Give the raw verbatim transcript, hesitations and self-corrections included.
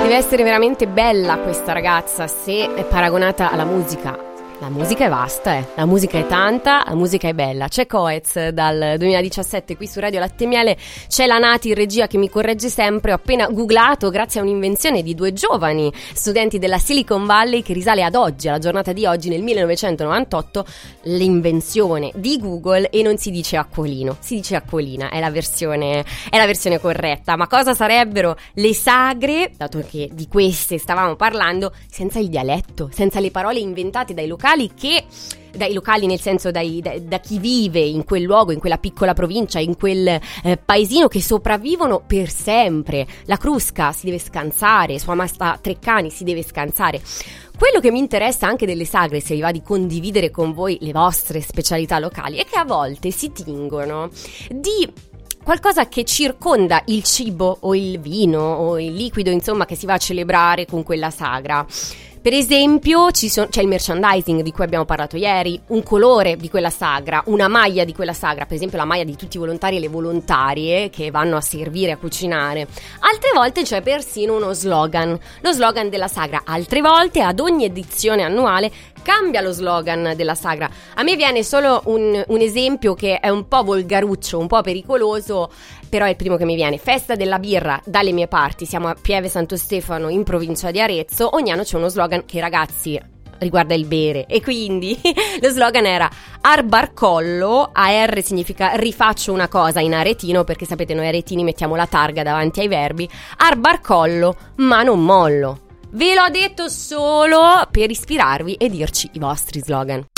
Deve essere veramente bella questa ragazza se è paragonata alla musica. La musica è vasta, eh. La musica è tanta, la musica è bella. C'è Coez dal duemiladiciassette qui su Radio Latte Miele. C'è la Nati in regia che mi corregge sempre. Ho appena googlato grazie a un'invenzione di due giovani studenti della Silicon Valley che risale ad oggi, alla giornata di oggi, nel millenovecentonovantotto, l'invenzione di Google, e non si dice acquolino, si dice acquolina, è la versione, è la versione corretta. Ma cosa sarebbero le sagre, dato che di queste stavamo parlando, senza il dialetto, senza le parole inventate dai locali che dai locali nel senso dai, da, da chi vive in quel luogo, in quella piccola provincia, in quel eh, paesino, che sopravvivono per sempre. La Crusca si deve scansare, sua Masta Treccani si deve scansare. Quello che mi interessa anche delle sagre, se vi va di condividere con voi le vostre specialità locali, è che a volte si tingono di qualcosa che circonda il cibo o il vino o il liquido, insomma, che si va a celebrare con quella sagra. Per esempio ci son, c'è il merchandising di cui abbiamo parlato ieri, un colore di quella sagra, una maglia di quella sagra, per esempio la maglia di tutti i volontari e le volontarie che vanno a servire, a cucinare. Altre volte c'è persino uno slogan, lo slogan della sagra. Altre volte, ad ogni edizione annuale, cambia lo slogan della sagra. A me viene solo un, un esempio che è un po' volgaruccio, un po' pericoloso, però è il primo che mi viene. Festa della birra dalle mie parti, siamo a Pieve Santo Stefano in provincia di Arezzo. Ogni anno c'è uno slogan che, ragazzi, riguarda il bere, e quindi lo slogan era Arbarcollo. A R significa rifaccio una cosa in aretino, perché sapete noi aretini mettiamo la targa davanti ai verbi. Arbarcollo, ma non mollo. Ve l'ho detto solo per ispirarvi e dirci i vostri slogan.